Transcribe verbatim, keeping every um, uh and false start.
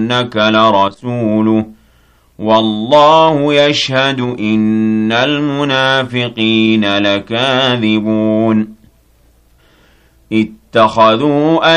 إنك لرسوله والله يشهد إن المنافقين لكاذبون اتخذوا